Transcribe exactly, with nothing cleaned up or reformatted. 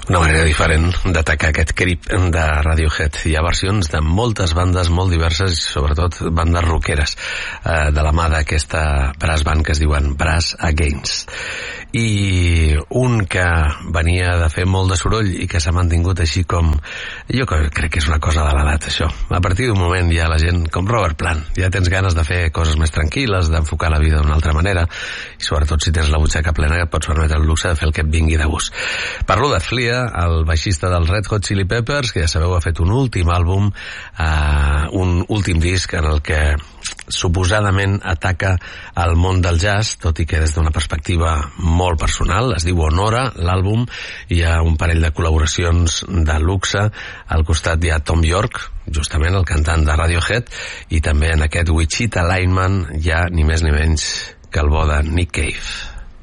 Una manera diferent d'atacar aquest crit de Radiohead. Hi ha versions de moltes bandes molt diverses, i sobretot bandes rockeres, eh, de la mà d'aquesta brass band que es diuen Brass Against. I un que venia de fer molt de soroll i que s'ha mantingut així com... Jo crec que és una cosa de l'edat, això. A partir d'un moment ja la gent, com Robert Plant, ja tens ganes de fer coses més tranquil·les, d'enfocar la vida d'una altra manera, i sobretot si tens la butxaca plena que et pots permetre el luxe de fer el que et vingui de gust. Parlo de Flea, el baixista dels Red Hot Chili Peppers, que ja sabeu ha fet un últim àlbum, eh, un últim disc en el que suposadament ataca el món del jazz, tot i que des d'una perspectiva molt personal. Es diu Honora, l'àlbum, hi ha un parell de col·laboracions de luxe. Al costat hi ha Tom York, justament el cantant de Radiohead, i també en aquest Wichita Lineman hi ha ni més ni menys que el bo de Nick Cave.